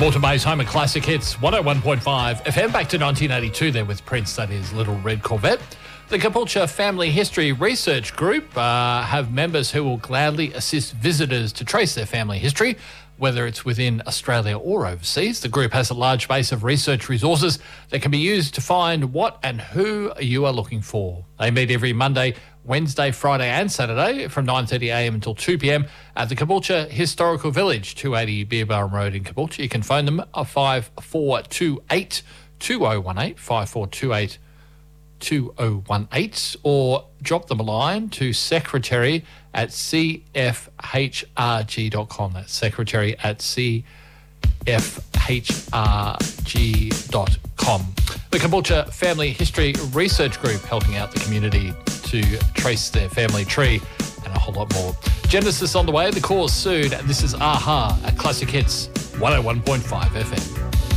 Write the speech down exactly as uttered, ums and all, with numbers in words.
Morton Bay's home of classic hits, one oh one point five F M. Back to nineteen eighty-two there with Prince, that is Little Red Corvette. The Caboolture Family History Research Group uh, have members who will gladly assist visitors to trace their family history, whether it's within Australia or overseas. The group has a large base of research resources that can be used to find what and who you are looking for. They meet every Monday, Wednesday, Friday and Saturday from nine thirty a m until two p m at the Caboolture Historical Village, two eighty Beerbarm Road in Caboolture. You can phone them at five four two eight, two oh one eight, five four two eight, two oh one eight, or drop them a line to secretary at c f h r g dot com. That's secretary at c f h r g dot com. The Caboolture Family History Research Group, helping out the community to trace their family tree and a whole lot more. Genesis on the way, The Cause soon, and this is A-ha at Classic Hits one oh one point five F M.